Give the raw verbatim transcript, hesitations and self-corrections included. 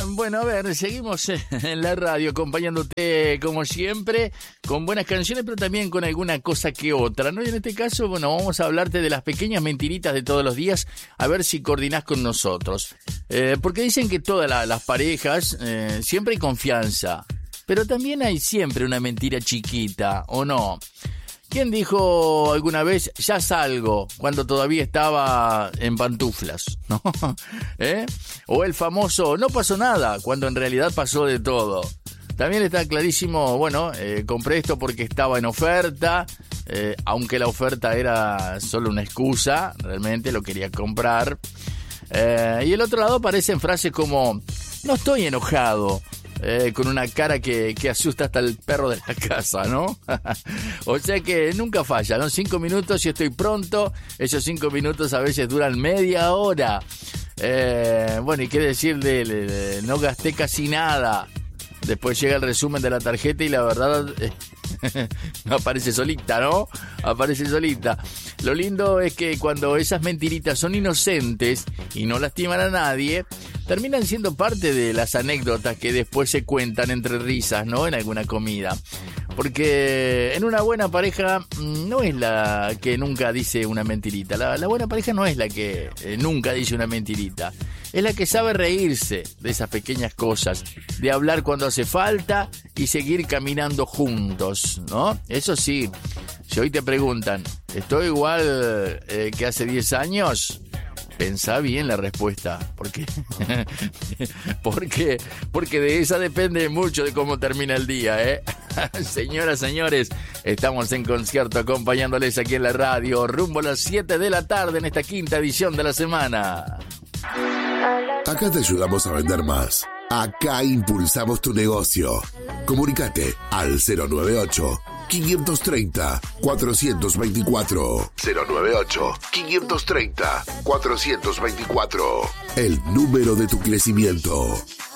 bueno, a ver, seguimos en la radio acompañándote como siempre, con buenas canciones, pero también con alguna cosa que otra, ¿no? Y en este caso, bueno, vamos a hablarte de las pequeñas mentiritas de todos los días, a ver si coordinás con nosotros. Eh, porque dicen que todas la, las parejas, eh, siempre hay confianza, pero también hay siempre una mentira chiquita, ¿o no? ¿Quién dijo alguna vez, ya salgo, cuando todavía estaba en pantuflas, ¿no? ¿Eh? O el famoso, no pasó nada, cuando en realidad pasó de todo. También está clarísimo, bueno, eh, compré esto porque estaba en oferta, eh, aunque la oferta era solo una excusa, realmente lo quería comprar. Eh, y el otro lado aparecen frases como, no estoy enojado. Eh, con una cara que, que asusta hasta el perro de la casa, ¿no? O sea que nunca falla, ¿no? Cinco minutos y estoy pronto. Esos cinco minutos a veces duran media hora. Eh, bueno, y qué decir de, de, de no gasté casi nada. Después llega el resumen de la tarjeta y la verdad eh, no aparece solita, ¿no? Aparece solita. Lo lindo es que cuando esas mentiritas son inocentes y no lastiman a nadie, terminan siendo parte de las anécdotas que después se cuentan entre risas, ¿no? En alguna comida. Porque en una buena pareja no es la que nunca dice una mentirita. La, la buena pareja no es la que eh, nunca dice una mentirita. Es la que sabe reírse de esas pequeñas cosas, de hablar cuando hace falta y seguir caminando juntos, ¿no? Eso sí, si hoy te preguntan, ¿estoy igual eh, que hace diez años? Pensá bien la respuesta, porque, porque, porque de esa depende mucho de cómo termina el día, ¿eh? Señoras, señores, estamos en concierto acompañándoles aquí en la radio, rumbo a las siete de la tarde en esta quinta edición de la semana. Acá te ayudamos a vender más. Acá impulsamos tu negocio. Comunicate al cero nueve ocho, cinco tres cero, cuatro dos cuatro. cero nueve ocho, cinco tres cero, cuatro dos cuatro. El número de tu crecimiento.